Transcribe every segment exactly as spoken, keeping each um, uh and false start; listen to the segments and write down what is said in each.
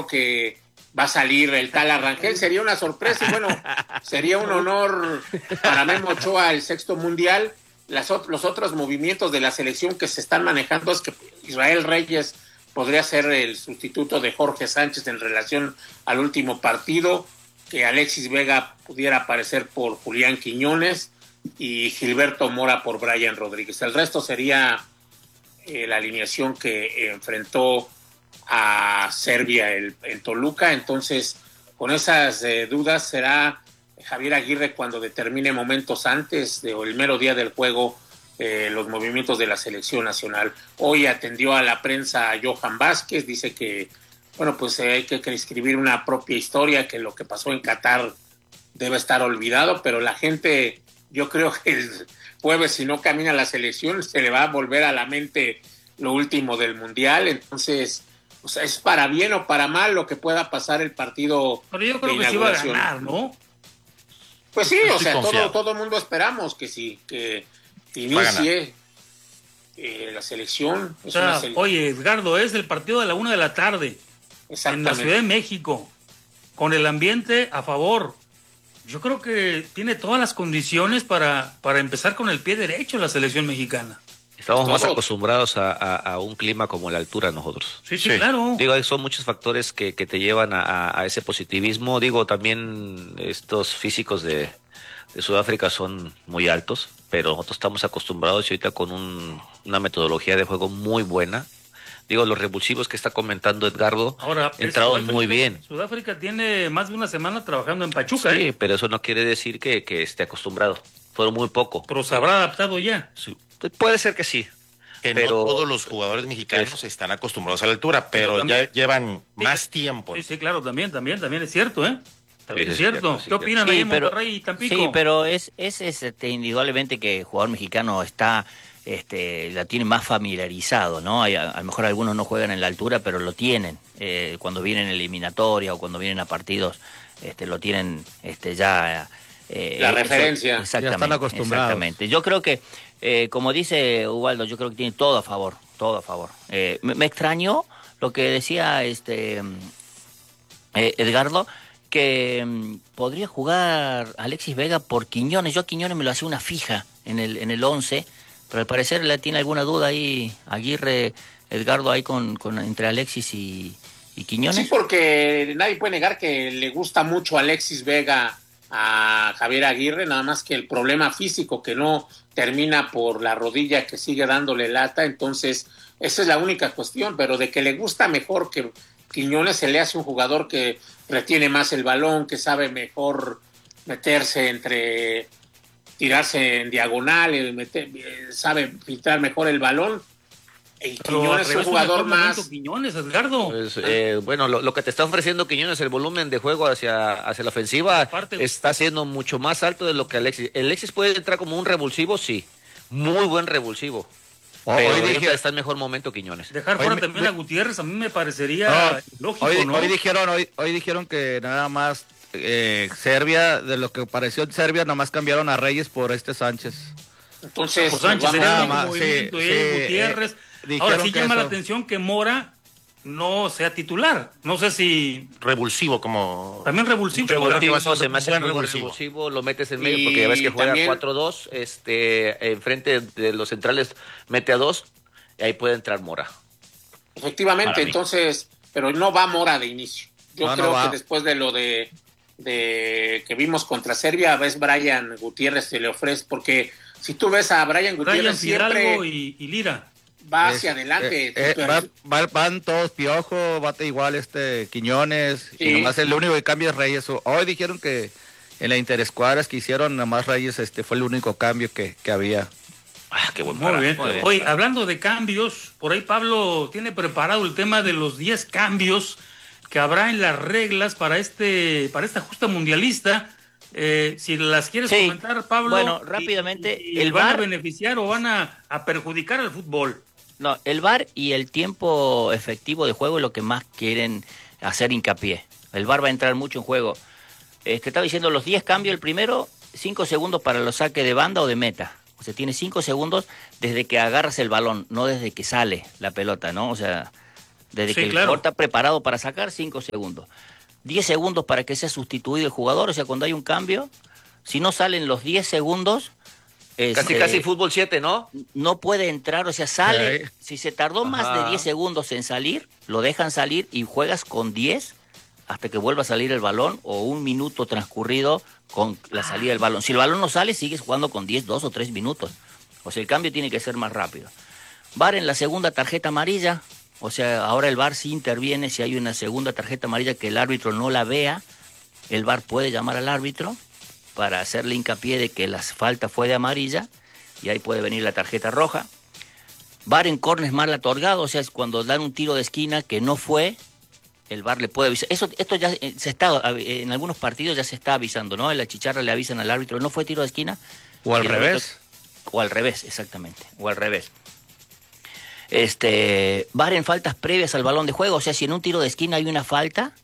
creo que va a salir el tal Arrangel, sería una sorpresa y bueno, sería un honor para Memo Ochoa el sexto mundial. Las, los otros movimientos de la selección que se están manejando es que Israel Reyes podría ser el sustituto de Jorge Sánchez en relación al último partido, que Alexis Vega pudiera aparecer por Julián Quiñones y Gilberto Mora por Brian Rodríguez. El resto sería eh, la alineación que enfrentó a Serbia el, en Toluca. Entonces, con esas eh, dudas será Javier Aguirre cuando determine momentos antes de, o el mero día del juego eh, los movimientos de la selección nacional. Hoy atendió a la prensa a Johan Vázquez, dice que bueno, pues eh, hay que, que escribir una propia historia, que lo que pasó en Qatar debe estar olvidado, pero la gente, yo creo que el jueves, si no camina la selección, se le va a volver a la mente lo último del Mundial. Entonces, o sea, es para bien o para mal lo que pueda pasar el partido. Pero yo creo que sí va a ganar, ¿no? Pues sí, o sea, todo todo mundo esperamos que sí, que inicie eh, la selección. O sea, sele... oye, Edgardo, es el partido de la una de la tarde en la Ciudad de México, con el ambiente a favor. Yo creo que tiene todas las condiciones para, para empezar con el pie derecho la selección mexicana. Estamos más acostumbrados a, a, a un clima como la altura nosotros. Sí, sí, sí, claro. Digo, son muchos factores que, que te llevan a, a ese positivismo. Digo, también estos físicos de, de Sudáfrica son muy altos, pero nosotros estamos acostumbrados y ahorita con un, una metodología de juego muy buena. Digo, los revulsivos que está comentando Edgardo Ahora, entraron muy bien. Sudáfrica tiene más de una semana trabajando en Pachuca. Sí, ¿eh? pero eso no quiere decir que, que esté acostumbrado. Fueron muy poco. Pero se habrá adaptado ya. Sí. Puede ser que sí. Que pero no todos los jugadores mexicanos es, están acostumbrados a la altura, pero, pero ya llevan sí, más tiempo. Sí, sí, claro, también, también, también es cierto, ¿eh? También sí, es cierto. cierto. ¿Qué opinan sí, ahí en pero, Monterrey y Tampico? Sí, pero es, es, es este, indudablemente que el jugador mexicano está, este, la tiene más familiarizado, ¿no? Hay, a, a lo mejor algunos no juegan en la altura, pero lo tienen. Eh, cuando vienen eliminatoria o cuando vienen a partidos, este, lo tienen este, ya... Eh, la referencia. Eso, exactamente, ya están acostumbrados. Exactamente. Yo creo que, eh, como dice Ubaldo, yo creo que tiene todo a favor, todo a favor. Eh, me, me extrañó lo que decía este eh, Edgardo, que um, podría jugar Alexis Vega por Quiñones. Yo a Quiñones me lo hace una fija en el en el once, pero al parecer le tiene alguna duda ahí Aguirre, Edgardo, ahí con, con entre Alexis y, y Quiñones. Sí, porque nadie puede negar que le gusta mucho Alexis Vega a Javier Aguirre, nada más que el problema físico que no termina por la rodilla que sigue dándole lata. Entonces esa es la única cuestión, pero de que le gusta mejor que Quiñones, se le hace un jugador que retiene más el balón, que sabe mejor meterse entre, tirarse en diagonal, meter, sabe filtrar mejor el balón. Y Quiñones es un jugador más. Quiñones, Edgardo. Pues, eh, bueno, lo, lo que te está ofreciendo Quiñones, el volumen de juego hacia, hacia la ofensiva, Aparte, está siendo mucho más alto de lo que Alexis. Alexis puede entrar como un revulsivo, sí. Muy buen revulsivo. Oh, pero hoy dije, está en mejor momento Quiñones. Dejar fuera también me, a Gutiérrez a mí me parecería no, lógico, hoy, ¿no? Hoy dijeron, hoy, hoy dijeron que nada más eh, Serbia, de lo que pareció en Serbia, nada más cambiaron a Reyes por este Sánchez. Entonces, por Sánchez pues, sería más, un movimiento sí, sí, Gutiérrez. Eh, Ahora sí llama eso. la atención que Mora no sea titular. No sé si... Revulsivo como... También revulsivo. Revulsivo, no, se me hace muy revulsivo. revulsivo. Lo metes en medio y porque ya ves que juega también... cuatro dos. Este, enfrente de los centrales mete a dos. Y ahí puede entrar Mora. Efectivamente, entonces... Pero no va Mora de inicio. Yo no, creo no que después de lo de, de que vimos contra Serbia, ves Brian Gutiérrez se le ofrece. Porque si tú ves a Brian Gutiérrez Brian siempre... Y, y Lira. Va hacia es, adelante. Eh, eh, va, va, van todos Piojo, bate igual este Quiñones, sí. Y nomás el único que cambia es Reyes. Hoy dijeron que en la interescuadras que hicieron, nomás Reyes este fue el único cambio que, que había. Ah, qué buen Muy bien. Muy bien. Oye, hablando de cambios, por ahí Pablo tiene preparado el tema de los diez cambios que habrá en las reglas para este para esta justa mundialista. Eh, si las quieres sí. comentar, Pablo. Bueno, rápidamente. Y, y el ¿Van bar... a beneficiar o van a, a perjudicar al fútbol? No, el V A R y el tiempo efectivo de juego es lo que más quieren hacer hincapié. El V A R va a entrar mucho en juego. Este, estaba diciendo los diez cambios. El primero, cinco segundos para los saques de banda o de meta. O sea, tiene cinco segundos desde que agarras el balón, no desde que sale la pelota, ¿no? O sea, Desde Sí, que el claro. jugador está preparado para sacar, cinco segundos. diez segundos para que sea sustituido el jugador, o sea, cuando hay un cambio, si no salen los diez segundos... Casi, este, casi fútbol siete, ¿no? no puede entrar, o sea, sale, Ok. si se tardó más Ajá. de diez segundos en salir, lo dejan salir y juegas con diez hasta que vuelva a salir el balón o un minuto transcurrido con la salida del balón. Si el balón no sale, sigues jugando con diez, dos o tres minutos. O sea, el cambio tiene que ser más rápido. V A R en la segunda tarjeta amarilla, o sea, ahora el V A R sí interviene si hay una segunda tarjeta amarilla que el árbitro no la vea, el V A R puede llamar al árbitro para hacerle hincapié de que la falta fue de amarilla y ahí puede venir la tarjeta roja. V A R en córner mal otorgado, o sea, es cuando dan un tiro de esquina que no fue, el V A R le puede avisar. Eso, esto ya eh, se está, eh, en algunos partidos ya se está avisando, ¿no? En la chicharra le avisan al árbitro, no fue tiro de esquina. O al Y el revés. árbitro- o al revés, exactamente, o al revés. Este, V A R en faltas previas al balón de juego, o sea, si en un tiro de esquina hay una falta,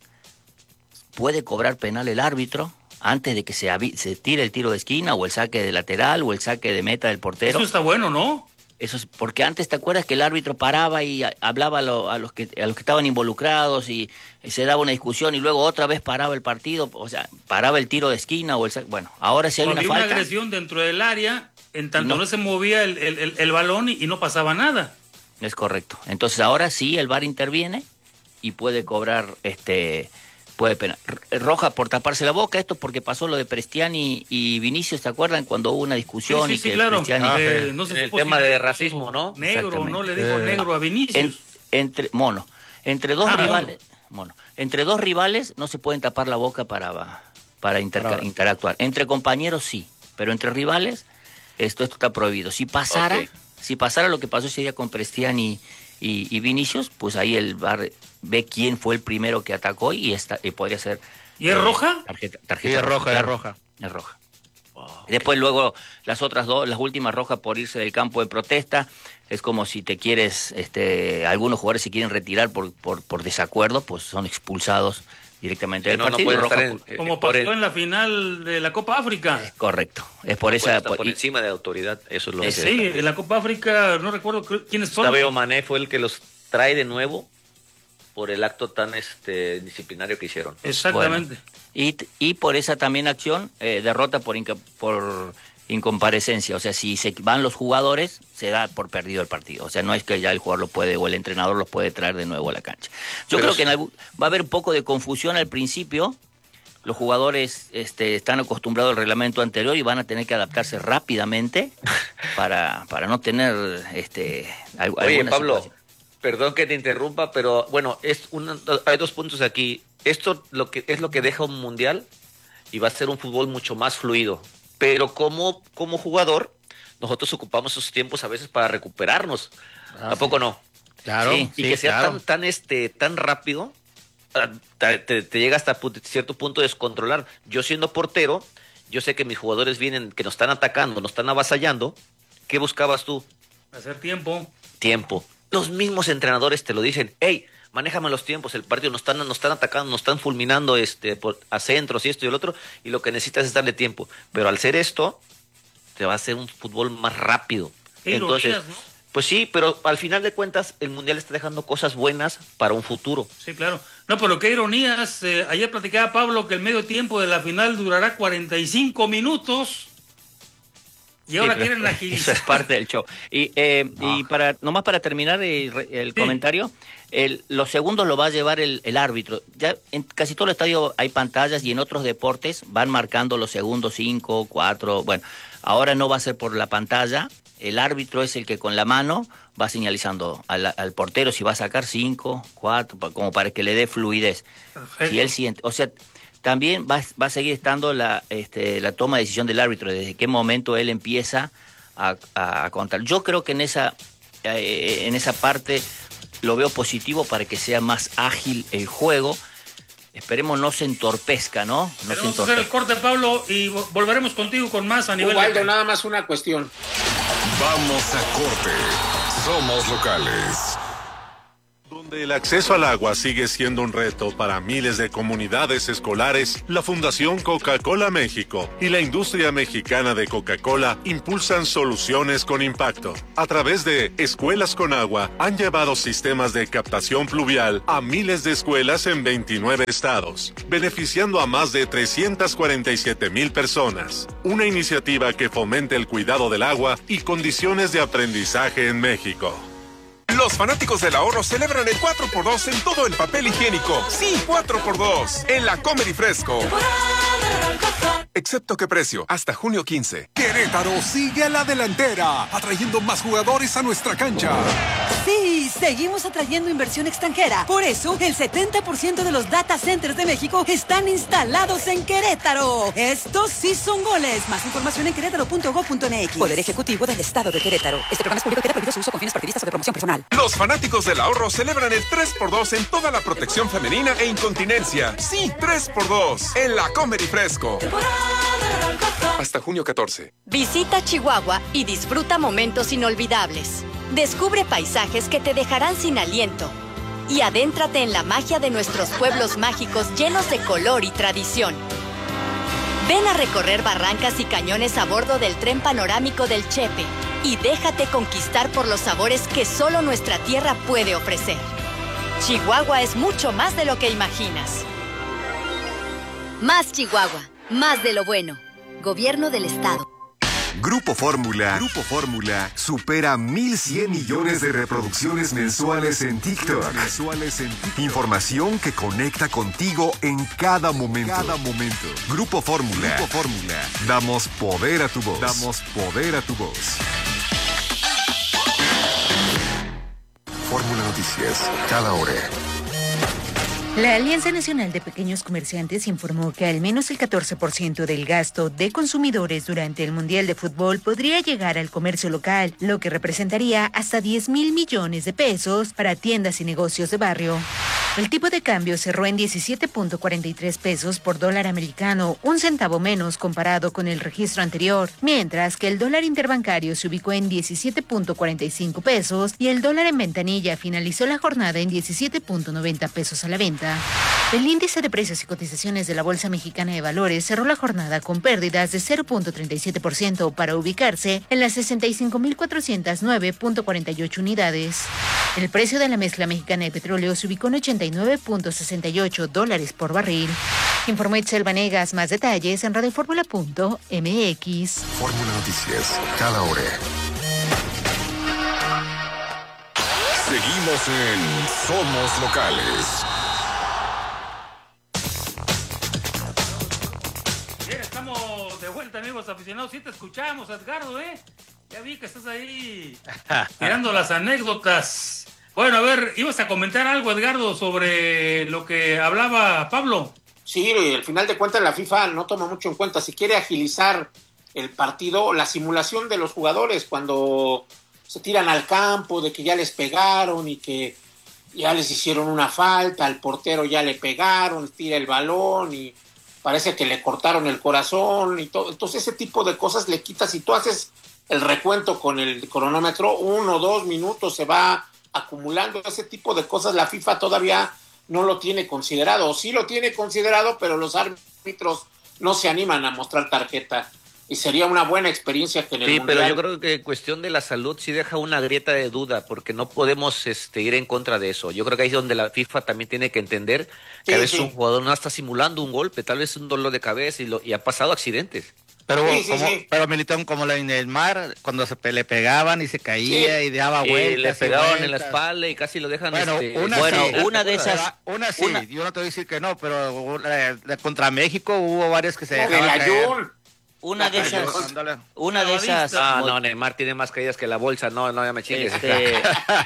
puede cobrar penal el árbitro antes de que se, avi- se tire el tiro de esquina o el saque de lateral o el saque de meta del portero. Eso está bueno, ¿no? Eso es porque antes te acuerdas que el árbitro paraba y a- hablaba a, lo- a los que a los que estaban involucrados y, y se daba una discusión y luego otra vez paraba el partido, o sea, paraba el tiro de esquina o el saque. Bueno, ahora si hay Cuando una había una falta, agresión dentro del área, en tanto No. no, se movía el, el- el- el balón y, y no pasaba nada. es correcto. Entonces ahora sí el V A R interviene y puede cobrar este puede pena. R- Roja por taparse la boca, esto porque pasó lo de Prestiani y Vinicius, ¿te acuerdan? Cuando hubo una Sí, discusión sí, y sí, que claro. Prestiani- Eh, no se En el supo tema si- de racismo, ¿no? Negro, Exactamente. no le dijo Eh. negro a Vinicius. En- entre mono, entre dos Ah, rivales, mono. entre dos rivales no se pueden tapar la boca para para interca- Para- interactuar. Entre compañeros sí, pero entre rivales esto esto está prohibido. Si pasara, Ok. si pasara lo que pasó ese día con Prestiani y, y Vinicius, pues ahí el V A R ve quién fue el primero que atacó y esta y podría ser. ¿Y es eh, roja? Tarjeta, Sí, tarjeta es roja, es claro, roja. Es roja. Después luego las otras dos, las últimas rojas por irse del campo de protesta, es como si te quieres, este, algunos jugadores se quieren retirar por, por, por desacuerdo, pues son expulsados directamente Que del no, no partido. pueden roja estar en- por- eh, Como por pasó el- en la final de la Copa África. Correcto, es por puede esa... estar por y- encima de la autoridad, eso es lo que Ese- Sí, en la Copa África, no recuerdo cre- quiénes son. Tadeo Mané fue el que los trae de nuevo por el acto tan este disciplinario que hicieron. Exactamente. Y, y por esa también acción, eh, derrota por, inca- por incomparecencia. O sea, si se van los jugadores, se da por perdido el partido. O sea, no es que ya el jugador lo puede o el entrenador los puede traer de nuevo a la cancha. Yo Pero creo sí. que en algún- va a haber un poco de confusión al principio. Los jugadores este, están acostumbrados al reglamento anterior y van a tener que adaptarse rápidamente para, para no tener este, al- Oye, alguna Pablo, situación. perdón que te interrumpa, pero bueno, es una, hay dos puntos aquí. Esto lo que es lo que deja un mundial y va a ser un fútbol mucho más fluido. Pero como, como jugador, nosotros ocupamos esos tiempos a veces para recuperarnos. Ah, ¿A poco no? Claro, Sí, Y sí, que sea claro. tan, tan, este, tan rápido, ah, te, te- te llega hasta pu- cierto punto a descontrolar. Yo siendo portero, yo sé que mis jugadores vienen, que nos están atacando, nos están avasallando. ¿Qué buscabas tú? Hacer tiempo. Tiempo. Los mismos entrenadores te lo dicen. Hey, manéjame los tiempos, el partido nos están, nos están atacando, nos están fulminando este, por, a centros y esto y el otro, y lo que necesitas es darle tiempo. Pero al ser esto, te va a hacer un fútbol más rápido. Qué Entonces, ironías, ¿no? pues sí, pero al final de cuentas, el Mundial está dejando cosas buenas para un futuro. Sí, claro. No, pero qué ironías. Eh, ayer platicaba Pablo que el medio tiempo de la final durará cuarenta y cinco minutos. Y ahora Sí, pero quieren Eso agilizar. es parte del show. Y, eh, y para nomás para terminar el, re- el Sí. comentario, el, los segundos lo va a llevar el, el árbitro. Ya en casi todo el estadio hay pantallas y en otros deportes van marcando los segundos cinco, cuatro. Bueno, ahora no va a ser por la pantalla. El árbitro es el que con la mano va señalizando al, al portero si va a sacar cinco, cuatro, pa- como para que le dé fluidez. Perfecto. Si él siente, o sea, también va, va a seguir estando la, este, la toma de decisión del árbitro, desde qué momento él empieza a, a- a contar. Yo creo que en esa, eh, en esa parte lo veo positivo para que sea más ágil el juego. Esperemos no se entorpezca, ¿no? No se Pero vamos a hacer el entorpezca. corte, Pablo, y vo- volveremos contigo con más a nivel de- Ubaldo, nada más una cuestión. Vamos a corte. Somos locales. Donde el acceso al agua sigue siendo un reto para miles de comunidades escolares, la Fundación Coca-Cola México y la industria mexicana de Coca-Cola impulsan soluciones con impacto. A través de Escuelas con Agua, han llevado sistemas de captación pluvial a miles de escuelas en veintinueve estados, beneficiando a más de trescientas cuarenta y siete mil personas. Una iniciativa que fomente el cuidado del agua y condiciones de aprendizaje en México. Los fanáticos del ahorro celebran el cuatro por dos en todo el papel higiénico. Sí, cuatro por dos en la Comer y Fresco. Excepto que precio, hasta junio quince. Querétaro sigue a la delantera, atrayendo más jugadores a nuestra cancha. Sí, seguimos atrayendo inversión extranjera. Por eso, el setenta por ciento de los data centers de México están instalados en Querétaro. Estos sí son goles. Más información en querétaro punto gob punto eme equis. Poder Ejecutivo del Estado de Querétaro. Este programa es público, queda prohibido su uso con fines partidistas o de promoción personal. Los fanáticos del ahorro celebran el tres por dos en toda la protección femenina e incontinencia. Sí, tres por dos en la Comer y Fresco. Hasta junio catorce. Visita Chihuahua y disfruta momentos inolvidables. Descubre paisajes que te dejarán sin aliento. Y adéntrate en la magia de nuestros pueblos mágicos llenos de color y tradición. Ven a recorrer barrancas y cañones a bordo del tren panorámico del Chepe y déjate conquistar por los sabores que solo nuestra tierra puede ofrecer. Chihuahua es mucho más de lo que imaginas. Más Chihuahua, más de lo bueno. Gobierno del Estado. Grupo Fórmula. Grupo Fórmula supera mil cien millones de reproducciones mensuales en TikTok. Mensuales en TikTok. Información que conecta contigo en cada momento. Cada momento. Grupo Fórmula. Grupo Fórmula. Damos poder a tu voz. Damos poder a tu voz. Fórmula Noticias. Cada hora. La Alianza Nacional de Pequeños Comerciantes informó que al menos el catorce por ciento del gasto de consumidores durante el Mundial de Fútbol podría llegar al comercio local, lo que representaría hasta diez mil millones de pesos para tiendas y negocios de barrio. El tipo de cambio cerró en diecisiete punto cuarenta y tres pesos por dólar americano, un centavo menos comparado con el registro anterior, mientras que el dólar interbancario se ubicó en diecisiete punto cuarenta y cinco pesos y el dólar en ventanilla finalizó la jornada en diecisiete punto noventa pesos a la venta. El índice de precios y cotizaciones de la Bolsa Mexicana de Valores cerró la jornada con pérdidas de cero punto treinta y siete por ciento para ubicarse en las sesenta y cinco mil cuatrocientos nueve punto cuarenta y ocho unidades. El precio de la mezcla mexicana de petróleo se ubicó en ochenta y nueve punto sesenta y ocho dólares por barril. Informó Itzel Vanegas. Más detalles en radio fórmula punto eme equis. Fórmula Noticias, cada hora. Seguimos en Somos Locales. Bien, estamos de vuelta, amigos aficionados. Sí te escuchamos, Edgardo, ¿eh? Ya vi que estás ahí tirando las anécdotas. Bueno, a ver, ibas a comentar algo, Edgardo, sobre lo que hablaba Pablo. Sí, al final de cuentas la FIFA no toma mucho en cuenta. Si quiere agilizar el partido, la simulación de los jugadores cuando se tiran al campo, de que ya les pegaron y que ya les hicieron una falta, al portero ya le pegaron, tira el balón y parece que le cortaron el corazón y todo. Entonces ese tipo de cosas le quitas. Si tú haces el recuento con el cronómetro, uno o dos minutos se va acumulando. Ese tipo de cosas la FIFA todavía no lo tiene considerado, o sí lo tiene considerado, pero los árbitros no se animan a mostrar tarjeta. Y sería una buena experiencia que en el sí, Mundial... pero yo creo que en cuestión de la salud sí deja una grieta de duda, porque no podemos este, ir en contra de eso. Yo creo que ahí es donde la FIFA también tiene que entender que sí, a veces sí. un jugador no está simulando un golpe, tal vez un dolor de cabeza y, lo, y ha pasado accidentes. Pero, sí, sí, como, sí. pero Militón, como la, en el mar, cuando se pe, le pegaban y se caía sí. y daba vueltas. Y le pegaban en la espalda y casi lo dejan... Bueno, este, una, bueno sí, una de esas... Una sí, una... yo no te voy a decir que no, pero la, la, contra México hubo varias que se dejaban la caer. Una de esas... Una de esas... Ah, no, Neymar tiene más caídas que la bolsa. No, no, ya me chingues. Este...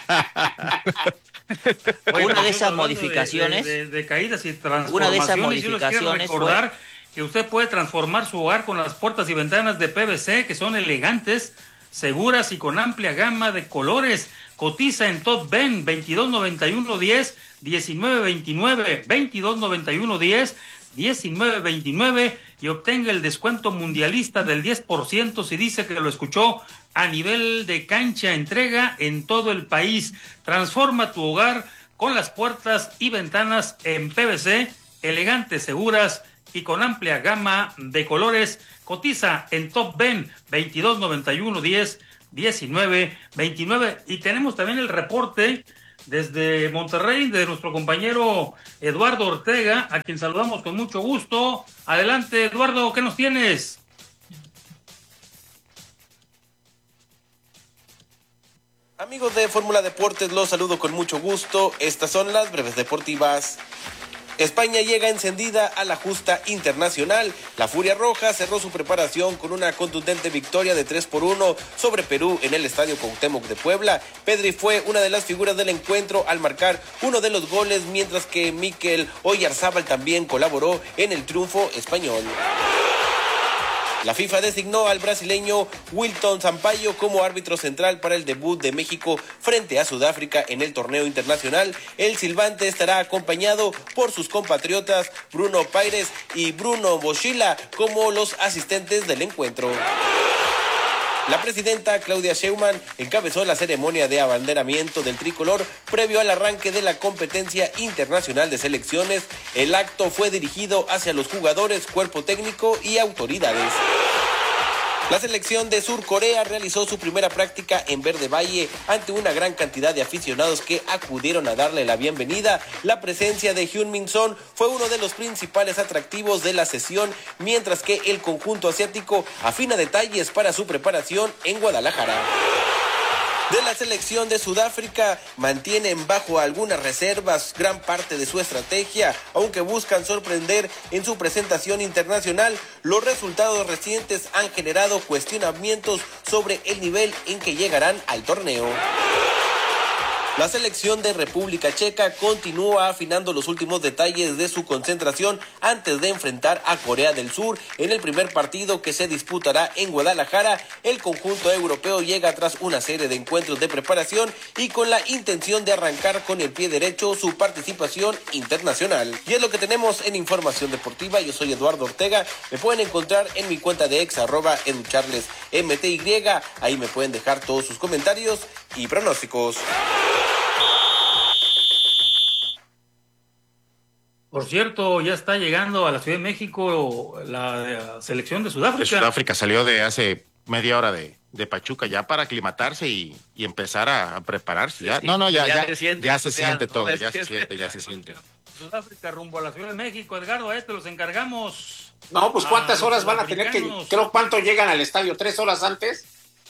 una de esas modificaciones... De, de, de caídas y transformaciones. Una de esas modificaciones yo recordar fue... que usted puede transformar su hogar con las puertas y ventanas de P V C, que son elegantes, seguras y con amplia gama de colores. Cotiza en Top Ben, veintidós noventa y uno diez, diecinueve veintinueve, veintidós noventa y uno diez, diecinueve veintinueve y obtenga el descuento mundialista del diez por ciento si dice que lo escuchó a nivel de cancha. Entrega en todo el país. Transforma tu hogar con las puertas y ventanas en P V C, elegantes, seguras y con amplia gama de colores. Cotiza en Top Ben veintidós noventa y uno diez diecinueve veintinueve. Y tenemos también el reporte desde Monterrey de nuestro compañero Eduardo Ortega, a quien saludamos con mucho gusto. Adelante, Eduardo, ¿qué nos tienes? Amigos de Fórmula Deportes, los saludo con mucho gusto. Estas son las breves deportivas. España llega encendida a la justa internacional. La Furia Roja cerró su preparación con una contundente victoria de tres por uno sobre Perú en el Estadio Cuauhtémoc de Puebla. Pedri fue una de las figuras del encuentro al marcar uno de los goles, mientras que Mikel Oyarzábal también colaboró en el triunfo español. La FIFA designó al brasileño Wilton Sampaio como árbitro central para el debut de México frente a Sudáfrica en el torneo internacional. El silbante estará acompañado por sus compatriotas Bruno Paires y Bruno Boschilla como los asistentes del encuentro. La presidenta Claudia Sheinbaum encabezó la ceremonia de abanderamiento del tricolor previo al arranque de la competencia internacional de selecciones. El acto fue dirigido hacia los jugadores, cuerpo técnico y autoridades. La selección de Sur Corea realizó su primera práctica en Verde Valle ante una gran cantidad de aficionados que acudieron a darle la bienvenida. La presencia de Heung-min Son fue uno de los principales atractivos de la sesión, mientras que el conjunto asiático afina detalles para su preparación en Guadalajara. De la selección de Sudáfrica mantienen bajo algunas reservas gran parte de su estrategia, aunque buscan sorprender en su presentación internacional. Los resultados recientes han generado cuestionamientos sobre el nivel en que llegarán al torneo. La selección de República Checa continúa afinando los últimos detalles de su concentración antes de enfrentar a Corea del Sur en el primer partido que se disputará en Guadalajara. El conjunto europeo llega tras una serie de encuentros de preparación y con la intención de arrancar con el pie derecho su participación internacional. Y es lo que tenemos en Información Deportiva. Yo soy Eduardo Ortega. Me pueden encontrar en mi cuenta de ex, arroba educharlesmty. Ahí me pueden dejar todos sus comentarios y pronósticos. Por cierto, ya está llegando a la Ciudad de México la selección de Sudáfrica. De Sudáfrica salió de hace media hora de, de Pachuca ya para aclimatarse y, y empezar a, a prepararse. Ya, sí, no, no, ya, ya, ya se siente, ya se siente todo, no, ya se siente, ya se siente. Sudáfrica rumbo a la Ciudad de México. Edgardo, a este los encargamos. No, pues cuántas a horas van a tener que, creo, ¿cuánto llegan al estadio? ¿Tres horas antes?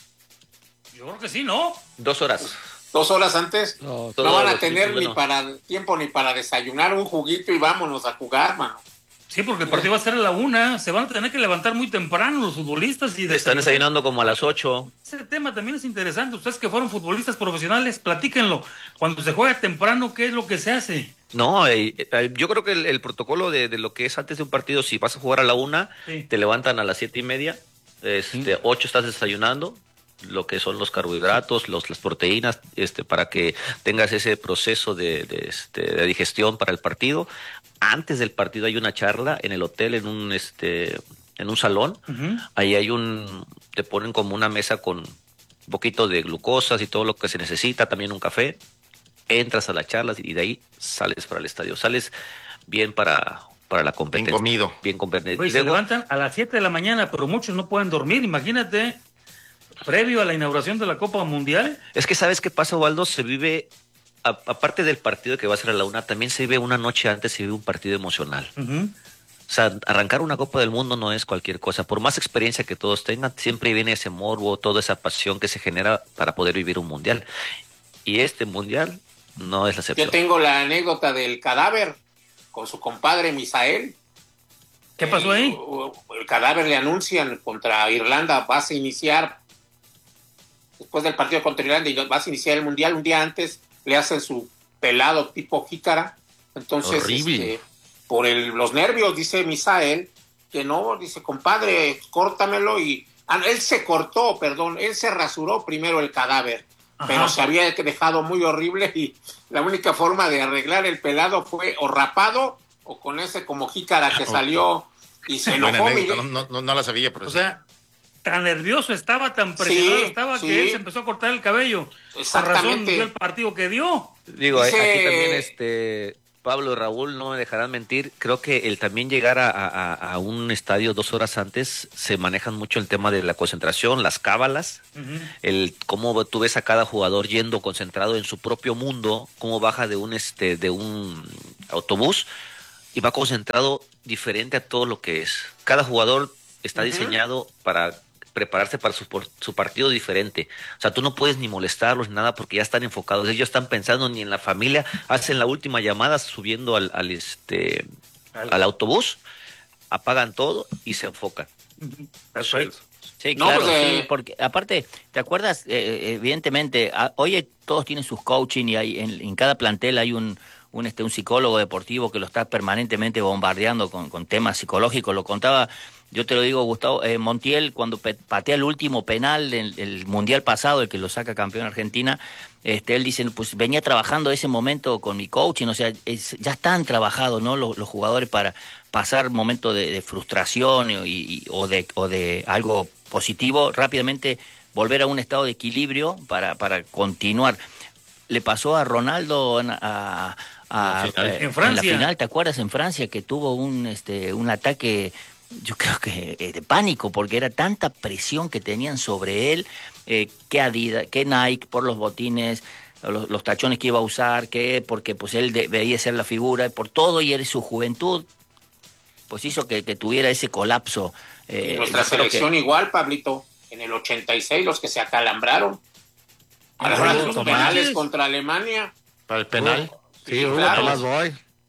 Yo creo que sí, ¿no? Dos horas. Dos horas antes, no, no van a tener ni bueno. para tiempo ni para desayunar, un juguito y vámonos a jugar, mano. Sí, porque el partido va a ser a la una, se van a tener que levantar muy temprano los futbolistas. y Están desayunando como a las ocho. Ese tema también es interesante, ustedes que fueron futbolistas profesionales, platíquenlo. Cuando se juega temprano, ¿qué es lo que se hace? No, eh, eh, yo creo que el, el protocolo de, de lo que es antes de un partido, si vas a jugar a la una, sí. te levantan a las siete y media, este, sí. ocho estás desayunando, lo que son los carbohidratos, los, las proteínas, este, para que tengas ese proceso de, de, este, de digestión para el partido. Antes del partido hay una charla en el hotel, en un, este, en un salón. Uh-huh. Ahí hay un, te ponen como una mesa con un poquito de glucosas y todo lo que se necesita, también un café. Entras a las charlas y de ahí sales para el estadio. Sales bien para, para la competencia. Bien comido. Bien comido. Oye, se levantan a las siete de la mañana, pero muchos no pueden dormir, imagínate. Previo a la inauguración de la Copa Mundial. Es que ¿sabes qué pasa, Waldo? Se vive, a, aparte del partido que va a ser a la una, también se vive una noche antes, se vive un partido emocional. Uh-huh. O sea, arrancar una Copa del Mundo no es cualquier cosa. Por más experiencia que todos tengan, siempre viene ese morbo, toda esa pasión que se genera para poder vivir un Mundial. Y este Mundial no es la excepción. Yo tengo la anécdota del cadáver con su compadre Misael. ¿Qué pasó ahí? El, el cadáver le anuncian contra Irlanda, vas a iniciar después del partido contra Irlanda y vas a iniciar el Mundial. Un día antes le hacen su pelado tipo jícara. Entonces, este, por el, los nervios, dice Misael, que no, dice, compadre, córtamelo. Y ah, él se cortó, perdón, él se rasuró primero el cadáver. Ajá. Pero se había dejado muy horrible y la única forma de arreglar el pelado fue o rapado o con ese como jícara que salió y se enojó. No, no, no, no la sabía, pero o sea, tan nervioso estaba, tan presionado sí, estaba sí. que él se empezó a cortar el cabello. Exactamente. Con razón dio el partido que dio. Digo, Dice... aquí también este Pablo y Raúl no me dejarán mentir, creo que el también llegar a, a, a un estadio dos horas antes se manejan mucho el tema de la concentración, las cábalas, uh-huh. el cómo tú ves a cada jugador yendo concentrado en su propio mundo, cómo baja de un este de un autobús y va concentrado diferente a todo lo que es. Cada jugador está uh-huh. diseñado para prepararse para su, su partido diferente. O sea, tú no puedes ni molestarlos ni nada porque ya están enfocados. Ellos están pensando ni en la familia, hacen la última llamada subiendo al, al este al autobús, apagan todo y se enfocan. Eso es. Sí, claro, no, porque... sí, porque aparte, ¿te acuerdas? Eh, evidentemente, a, hoy todos tienen sus coaching y hay, en, en cada plantel hay un un este un psicólogo deportivo que lo está permanentemente bombardeando con, con temas psicológicos. Lo contaba, yo te lo digo, Gustavo, eh, Montiel, cuando pe- patea el último penal del el mundial pasado, el que lo saca campeón Argentina, este, él dice, pues venía trabajando ese momento con mi coaching, o sea, es, ya están trabajados, ¿no? Los, los jugadores para pasar momentos de, de frustración y, y, o de o de algo positivo, rápidamente volver a un estado de equilibrio para, para continuar. Le pasó a Ronaldo a, a, en, eh, en Francia. En la final, ¿te acuerdas? En Francia que tuvo un este un ataque, yo creo que eh, de pánico, porque era tanta presión que tenían sobre él, eh, que Adidas, que Nike por los botines, los, los tachones que iba a usar, que porque pues él debía ser la figura, por todo, y era su juventud, pues hizo que, que tuviera ese colapso. Eh, nuestra selección que... igual, Pablito, en el ochenta y seis los que se acalambraron. Ahora los penales contra Alemania. Para el penal. Sí, sí, Hugo claro. Tomás Boy.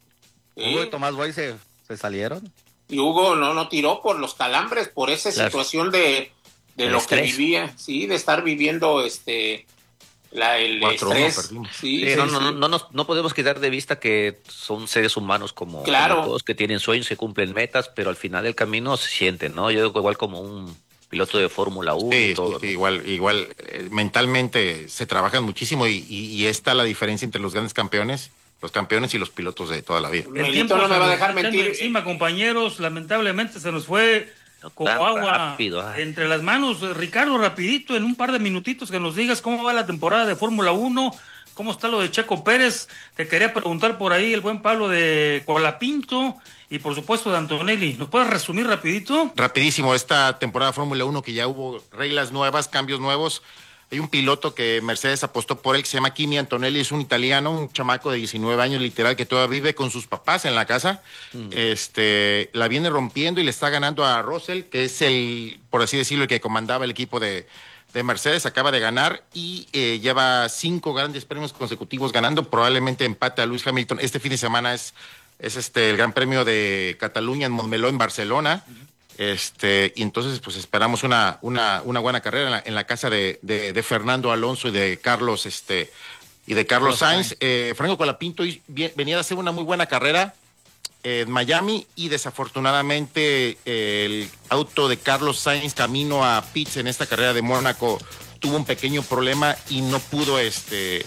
Sí. Hugo y Tomás Boy se, se salieron. Y Hugo no, no tiró por los calambres, por esa claro. situación de, de lo estrés. que vivía, sí, de estar viviendo este la, el Cuatro estrés. Sí, sí, sí, no, sí. No, no, no, no podemos quitar de vista que son seres humanos como, claro. como todos, que tienen sueños, que cumplen metas, pero al final del camino se sienten, ¿no? Yo digo igual como un piloto de Fórmula uno. Sí, y todo, sí, ¿no? igual, igual eh, mentalmente se trabajan muchísimo y, y, y esta la diferencia entre los grandes campeones, los campeones y los pilotos de toda la vida. El tiempo no me va a dejar mentir. Encima, compañeros, lamentablemente se nos fue como agua rápido, entre las manos. Ricardo, rapidito, en un par de minutitos que nos digas cómo va la temporada de Fórmula uno, cómo está lo de Checo Pérez. Te quería preguntar por ahí el buen Pablo de Colapinto. Y por supuesto de Antonelli. ¿Nos puedes resumir rapidito? Rapidísimo, esta temporada de Fórmula uno que ya hubo reglas nuevas, cambios nuevos. Hay un piloto que Mercedes apostó por él que se llama Kimi Antonelli, es un italiano, un chamaco de diecinueve años literal que todavía vive con sus papás en la casa. Mm. Este, la viene rompiendo y le está ganando a Russell, que es el, por así decirlo, el que comandaba el equipo de, de Mercedes, acaba de ganar y eh, lleva cinco grandes premios consecutivos ganando, probablemente empate a Lewis Hamilton. Este fin de semana es Es este el Gran Premio de Cataluña en Montmeló, en Barcelona. Uh-huh. Este, y entonces, pues esperamos una, una, una buena carrera en la, en la casa de, de, de Fernando Alonso y de Carlos, este, y de Carlos, Carlos Sainz. Sainz. Eh, Franco Colapinto venía a hacer una muy buena carrera en Miami y desafortunadamente eh, el auto de Carlos Sainz camino a pits en esta carrera de Mónaco tuvo un pequeño problema y no pudo este.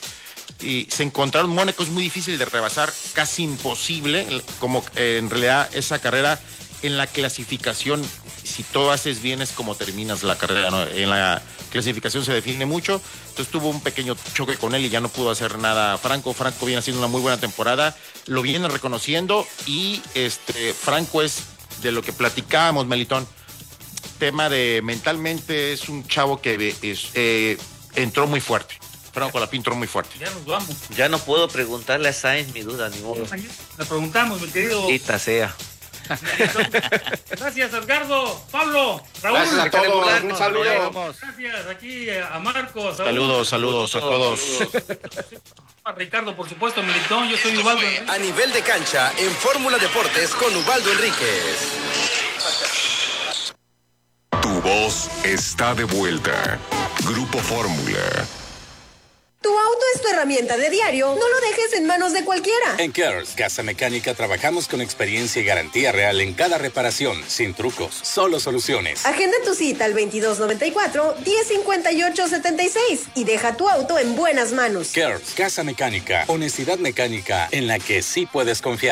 Y se encontraron, Mónaco es muy difícil de rebasar, casi imposible, como eh, en realidad esa carrera en la clasificación, si todo haces bien es como terminas la carrera, ¿no? En la clasificación se define mucho, entonces tuvo un pequeño choque con él y ya no pudo hacer nada Franco. Franco viene haciendo una muy buena temporada, lo vienen reconociendo y este Franco es de lo que platicábamos, Melitón, tema de mentalmente es un chavo que es, eh, entró muy fuerte. Franco Colapinto muy fuerte. Ya nos vamos. Ya no puedo preguntarle a Sainz mi duda, ni modo. Le preguntamos, mi querido. Maldita sea. Gracias, Edgardo, Pablo, Raúl. Gracias a todos. Un saludo. Gracias aquí a Marcos. Saludos, saludos a todos. A Ricardo, por supuesto, Militón. Yo soy Ubaldo. A nivel de cancha, en Fórmula Deportes con Ubaldo Enríquez. Tu voz está de vuelta. Grupo Fórmula. Tu auto es tu herramienta de diario, no lo dejes en manos de cualquiera. En Cares Casa Mecánica trabajamos con experiencia y garantía real en cada reparación, sin trucos, solo soluciones. Agenda tu cita al veintidós noventa y cuatro, diez cincuenta y ocho setenta y seis y deja tu auto en buenas manos. Cares Casa Mecánica, honestidad mecánica en la que sí puedes confiar.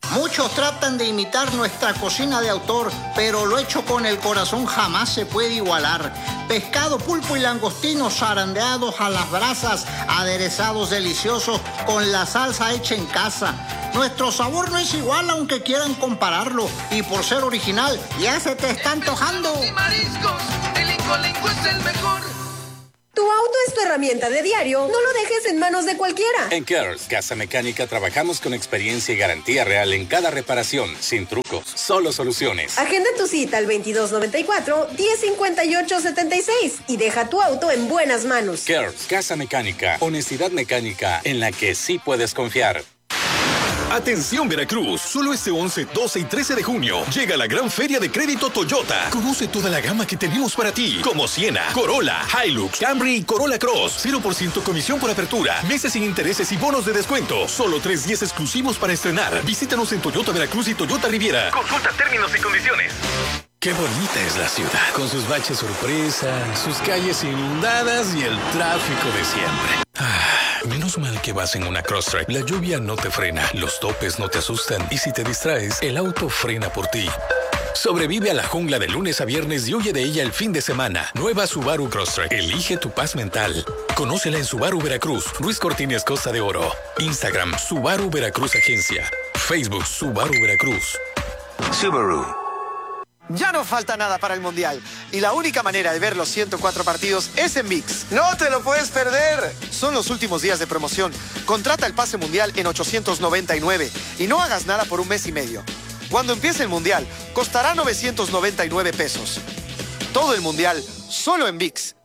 Muchos tratan de imitar nuestra cocina de autor, pero lo hecho con el corazón jamás se puede igualar. Pescado, pulpo y langostinos zarandeados a las brasas, aderezados deliciosos con la salsa hecha en casa. Nuestro sabor no es igual aunque quieran compararlo, y por ser original ya se te está antojando. Y mariscos, el Incolinco es el mejor. Tu auto es tu herramienta de diario, no lo dejes en manos de cualquiera. En Kers Casa Mecánica trabajamos con experiencia y garantía real en cada reparación, sin trucos, solo soluciones. Agenda tu cita al veintidós noventa y cuatro, diez cincuenta y ocho setenta y seis y deja tu auto en buenas manos. Kers Casa Mecánica, honestidad mecánica en la que sí puedes confiar. Atención Veracruz, solo este once, doce y trece de junio llega la gran feria de crédito Toyota. Conoce toda la gama que tenemos para ti, como Siena, Corolla, Hilux, Camry y Corolla Cross. cero por ciento comisión por apertura, meses sin intereses y bonos de descuento. Solo tres días exclusivos para estrenar. Visítanos en Toyota Veracruz y Toyota Riviera. Consulta términos y condiciones. Qué bonita es la ciudad, con sus baches sorpresa, sus calles inundadas y el tráfico de siempre. Ah, menos mal que vas en una Crosstrek. La lluvia no te frena, los topes no te asustan y si te distraes, el auto frena por ti. Sobrevive a la jungla de lunes a viernes y huye de ella el fin de semana. Nueva Subaru Crosstrek. Elige tu paz mental. Conócela en Subaru Veracruz, Ruiz Cortines Costa de Oro. Instagram, Subaru Veracruz Agencia. Facebook, Subaru Veracruz. Subaru. Ya no falta nada para el Mundial y la única manera de ver los ciento cuatro partidos es en ViX. ¡No te lo puedes perder! Son los últimos días de promoción. Contrata el pase Mundial en ochocientos noventa y nueve y no hagas nada por un mes y medio. Cuando empiece el Mundial, costará novecientos noventa y nueve pesos. Todo el Mundial, solo en ViX.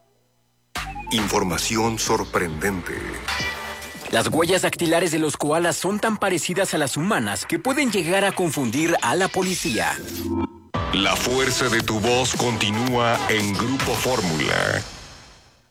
Información sorprendente. Las huellas dactilares de los koalas son tan parecidas a las humanas que pueden llegar a confundir a la policía. La fuerza de tu voz continúa en Grupo Fórmula.